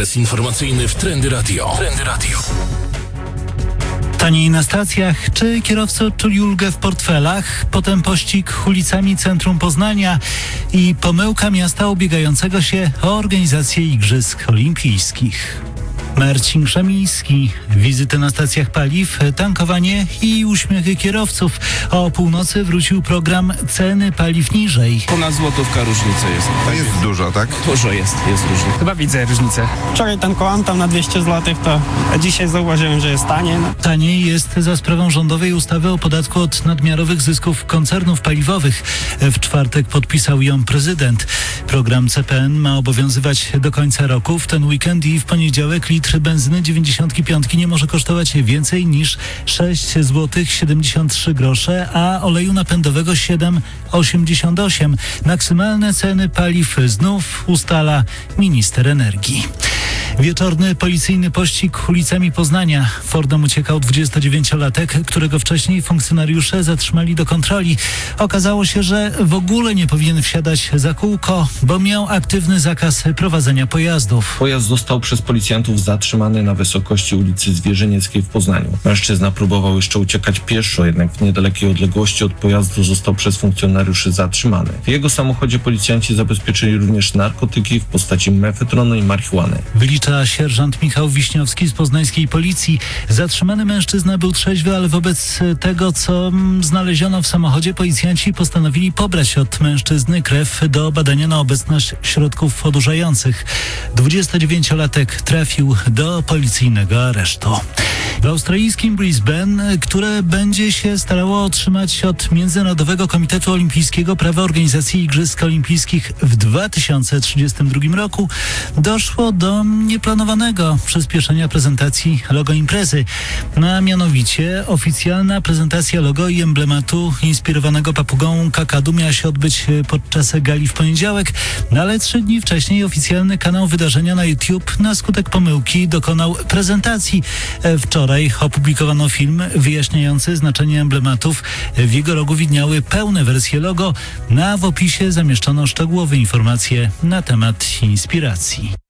Ekspres informacyjny w Trendy Radio. Taniej na stacjach, czy kierowcy odczuli ulgę w portfelach? Potem pościg ulicami centrum Poznania i pomyłka miasta ubiegającego się o organizację Igrzysk Olimpijskich. Marcin Krzemiński. Wizyty na stacjach paliw, tankowanie i uśmiechy kierowców. O północy wrócił program Ceny paliw niżej. Ponad złotówka różnica jest. To jest dużo, tak? Dużo jest różnica. Chyba widzę różnicę. Wczoraj tankowałem tam na 200 zł, to dzisiaj zauważyłem, że jest taniej. Taniej jest za sprawą rządowej ustawy o podatku od nadmiarowych zysków koncernów paliwowych. W czwartek podpisał ją prezydent. Program CPN ma obowiązywać do końca roku. W ten weekend i w poniedziałek litr benzyny 95 nie może kosztować więcej niż 6,73 zł, a oleju napędowego 7,88. Maksymalne ceny paliw znów ustala minister energii. Wieczorny policyjny pościg ulicami Poznania. Fordem uciekał 29-latek, którego wcześniej funkcjonariusze zatrzymali do kontroli. Okazało się, że w ogóle nie powinien wsiadać za kółko, bo miał aktywny zakaz prowadzenia pojazdów. Pojazd został przez policjantów zatrzymany na wysokości ulicy Zwierzynieckiej w Poznaniu. Mężczyzna próbował jeszcze uciekać pieszo, jednak w niedalekiej odległości od pojazdu został przez funkcjonariuszy zatrzymany. W jego samochodzie policjanci zabezpieczyli również narkotyki w postaci mefedronu i marihuany. Wlicza sierżant Michał Wiśniowski z poznańskiej policji. Zatrzymany mężczyzna był trzeźwy, ale wobec tego, co znaleziono w samochodzie, policjanci postanowili pobrać od mężczyzny krew do badania na obecność środków odurzających. 29-latek trafił do policyjnego aresztu. W australijskim Brisbane, które będzie się starało otrzymać od Międzynarodowego Komitetu Olimpijskiego prawa organizacji Igrzysk Olimpijskich w 2032 roku, doszło do nieplanowanego przyspieszenia prezentacji logo imprezy. A mianowicie oficjalna prezentacja logo i emblematu inspirowanego papugą kakadu miała się odbyć podczas gali w poniedziałek, ale 3 dni wcześniej oficjalny kanał wydarzenia na YouTube na skutek pomyłki dokonał prezentacji. Wczoraj opublikowano film wyjaśniający znaczenie emblematów. W jego rogu widniały pełne wersje logo, a w opisie zamieszczono szczegółowe informacje na temat inspiracji.